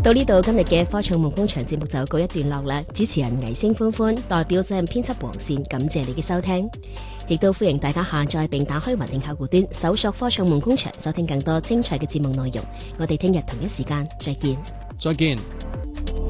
到呢度，今日嘅科創夢工場節目就告一段落啦。主持人倪星歡歡代表責任編輯黃倩，感謝你嘅收聽，亦都歡迎大家下載並打開雲聽客戶端，搜索科創夢工場，收聽更多精彩嘅節目內容。我哋聽日同一時間再見。 再見。